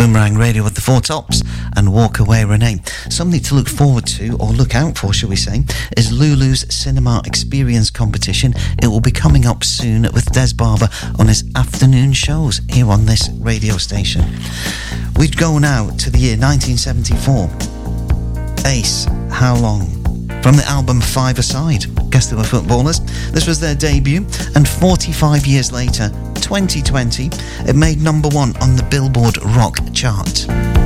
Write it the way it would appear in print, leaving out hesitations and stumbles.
Boomerang Radio with the Four Tops and Walk Away Renee. Something to look forward to, or look out for, shall we say, is Lulu's Cinema Experience competition. It will be coming up soon with Des Barber on his afternoon shows here on this radio station. We'd go now to the year 1974. Ace, How Long? From the album Five Aside. Guess they were footballers. This was their debut, and 45 years later, 2020, it made number one on the Billboard Rock chart.